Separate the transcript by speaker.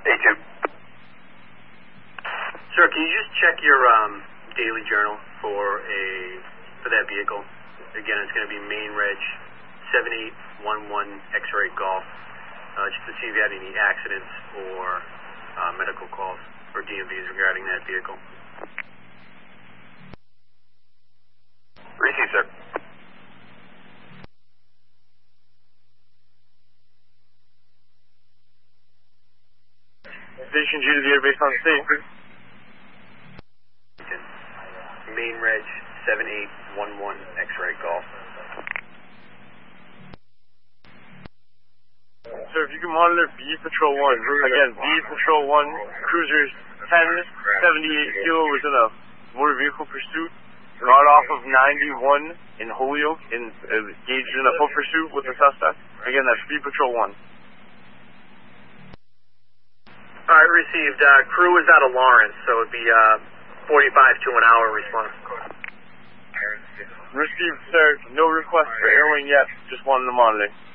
Speaker 1: A2.
Speaker 2: Sir, can you just check your daily journal for that vehicle? Again, it's going to be main reg 7811 X-ray Golf, just to see if you had any accidents or medical calls or DMVs regarding that vehicle.
Speaker 1: Received, sir.
Speaker 3: Station G to the airbase on scene.
Speaker 2: Main reg 7811 X-ray Golf.
Speaker 3: Sir, if you can monitor B Patrol 1. Again, B Patrol 1, cruiser 1078 Kilo was in a motor vehicle pursuit. Got off of 91 in Holyoke, engaged in a foot pursuit with the suspect. Again, that's B Patrol 1.
Speaker 2: Alright, received. Crew is out of Lawrence, so it'd be 45 to an hour response.
Speaker 3: Received, sir. No request for airwing yet. Just wanted to monitor.